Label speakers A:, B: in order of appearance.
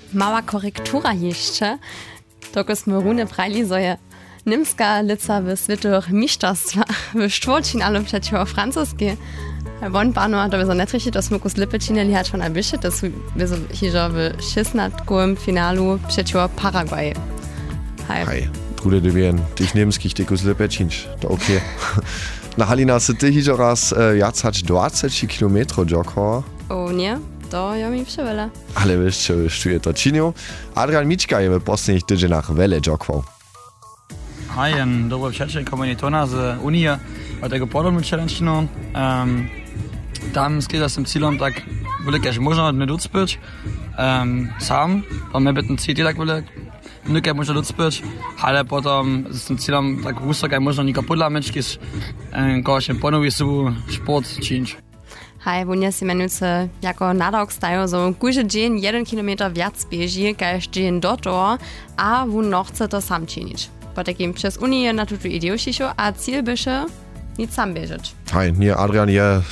A: Mała korektura jeszcze. Tylko sme runy prajli, so je niemska lica w światowych mistrzostwach w czwartfinalu przeciwko francuskiej. Won panu, to by so netrichi, to sme kus lipy činili hač von najbliższe, to by so hižo w 16. finalu przeciwko Paraguay.
B: Hej, drude dywien, tych niemskich ty kus lipy činš, to okej. Na Halina se ty hižo raz jacać 20 km jogkoła?
A: O nie, to ja mi przewele.
B: Ale wiesz, je to činil. Adrian Mička je w posledních tydzienach wele jogkował.
C: Hej, dobro večer, komunitona z Unije, od tego podobnu challenge. Tam skryta jsem cílom tak velik, až možno nedospět sám, a mě by ten cíl tak velik, jak možno dospět, ale potom s tím cílem tak vůbec, jak možno nikdo podle mečky, když ponoví svůj sport činč.
A: Hej, wunia si menujúce jako nadok stajú, so kúže dzień 1 kilometr viac bieži, kaž dzień do toho, a wun noch chce to sam činiť. Po takim przez Uniję na tutu ideu šišo, a cíl byše nic sam biežeť.
B: Hej, nie, Adrian je